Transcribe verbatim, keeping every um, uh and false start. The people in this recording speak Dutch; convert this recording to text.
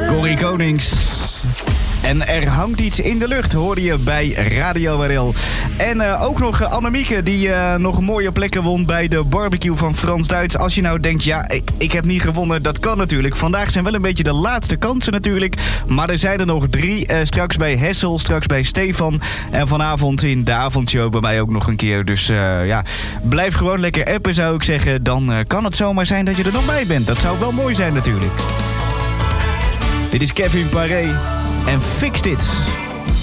Corrie Konings. En er hangt iets in de lucht, hoorde je bij Radio R L. En uh, ook nog uh, Annemieke, die uh, nog mooie plekken won bij de barbecue van Frans Duits. Als je nou denkt, ja, ik, ik heb niet gewonnen, dat kan natuurlijk. Vandaag zijn wel een beetje de laatste kansen natuurlijk. Maar er zijn er nog drie. Uh, straks bij Hessel, straks bij Stefan. En vanavond in de avondshow bij mij ook nog een keer. Dus uh, ja, blijf gewoon lekker appen, zou ik zeggen. Dan uh, kan het zomaar zijn dat je er nog bij bent. Dat zou wel mooi zijn natuurlijk. Dit is Kevin Paré en Fix Dit.